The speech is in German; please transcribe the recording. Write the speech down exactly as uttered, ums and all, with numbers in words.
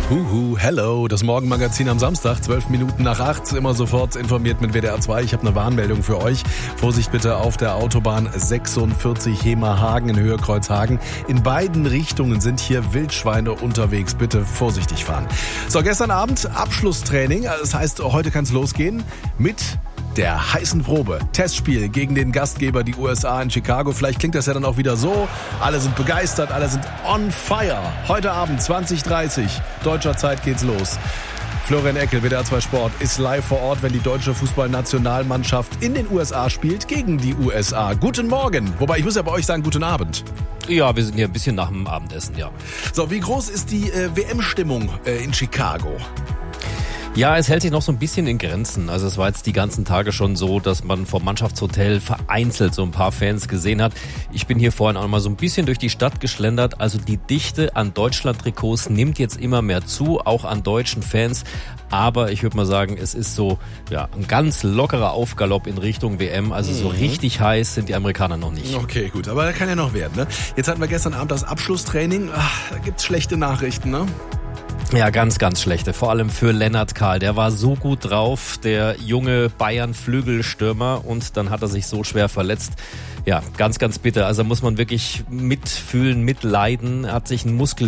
Huhu, hello, das Morgenmagazin am Samstag, zwölf Minuten nach acht, immer sofort informiert mit W D R zwei. Ich habe eine Warnmeldung für euch. Vorsicht bitte auf der Autobahn sechsundvierzig Hemerhagen in Höhe Kreuzhagen. In beiden Richtungen sind hier Wildschweine unterwegs. Bitte vorsichtig fahren. So, gestern Abend Abschlusstraining. Das heißt, heute kann es losgehen mit der heißen Probe. Testspiel gegen den Gastgeber, die U S A in Chicago. Vielleicht klingt das ja dann auch wieder so. Alle sind begeistert, alle sind on fire. Heute Abend zwanzig Uhr dreißig, deutscher Zeit geht's los. Florian Eckel, W D R zwei Sport, ist live vor Ort, wenn die deutsche Fußballnationalmannschaft in den U S A spielt, gegen die U S A. Guten Morgen. Wobei, ich muss ja bei euch sagen, guten Abend. Ja, wir sind hier ein bisschen nach dem Abendessen, ja. So, wie groß ist die äh, W M-Stimmung äh, in Chicago? Ja, es hält sich noch so ein bisschen in Grenzen. Also es war jetzt die ganzen Tage schon so, dass man vom Mannschaftshotel vereinzelt so ein paar Fans gesehen hat. Ich bin hier vorhin auch mal so ein bisschen durch die Stadt geschlendert. Also die Dichte an Deutschland-Trikots nimmt jetzt immer mehr zu, auch an deutschen Fans. Aber ich würde mal sagen, es ist so ja ein ganz lockerer Aufgalopp in Richtung W M. Also so richtig heiß sind die Amerikaner noch nicht. Okay, gut, aber da kann ja noch werden, ne? Jetzt hatten wir gestern Abend das Abschlusstraining. Ach, da gibt's schlechte Nachrichten, ne? Ja, ganz, ganz schlechte. Vor allem für Lennart Kahl. Der war so gut drauf, der junge Bayern-Flügelstürmer. Und dann hat er sich so schwer verletzt. Ja, ganz, ganz bitter. Also muss man wirklich mitfühlen, mitleiden. Er hat sich einen Muskel